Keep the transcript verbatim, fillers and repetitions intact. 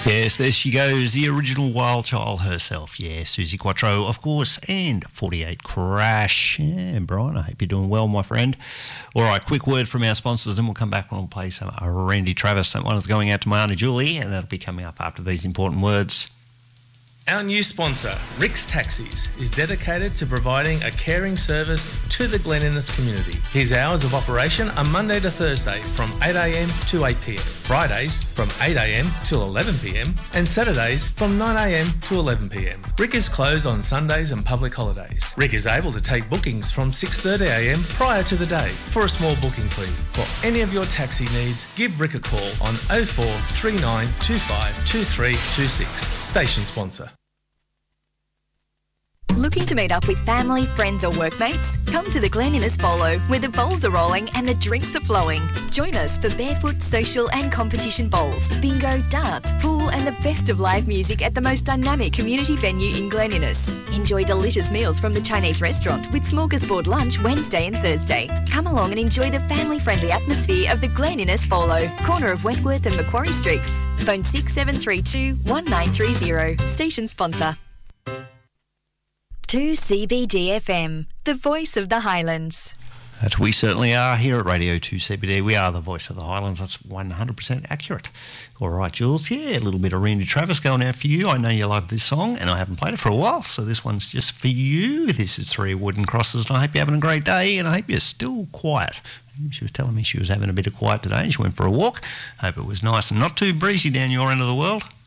Yes, there she goes, the original Wild Child herself. Yeah, Suzi Quatro, of course, and forty-eight Crash. Yeah, Brian, I hope you're doing well, my friend. All right, quick word from our sponsors, then we'll come back and we'll play some uh, Randy Travis. That one is going out to my Auntie Julie, and that'll be coming up after these important words. Our new sponsor, Rick's Taxis, is dedicated to providing a caring service to the Glen Innes community. His hours of operation are Monday to Thursday from eight a m to eight p m, Fridays from eight a m till eleven p m, and Saturdays from nine a m to eleven p m. Rick is closed on Sundays and public holidays. Rick is able to take bookings from six thirty a m prior to the day for a small booking fee. For any of your taxi needs, give Rick a call on oh four three nine two five two three two six. Station sponsor. Looking to meet up with family, friends or workmates? Come to the Glen Innes Bolo, where the bowls are rolling and the drinks are flowing. Join us for barefoot, social and competition bowls, bingo, darts, pool and the best of live music at the most dynamic community venue in Glen Innes. Enjoy delicious meals from the Chinese restaurant with smorgasbord lunch Wednesday and Thursday. Come along and enjoy the family-friendly atmosphere of the Glen Innes Bolo, corner of Wentworth and Macquarie Streets. Phone six seven three two, one nine three zero. Station sponsor. two C B D F M, the voice of the Highlands. That we certainly are here at Radio two C B D. We are the voice of the Highlands. That's one hundred percent accurate. All right, Jules. Yeah, a little bit of Randy Travis going out for you. I know you love this song, and I haven't played it for a while, so this one's just for you. This is Three Wooden Crosses, and I hope you're having a great day, and I hope you're still quiet. She was telling me she was having a bit of quiet today, and she went for a walk. I hope it was nice and not too breezy down your end of the world.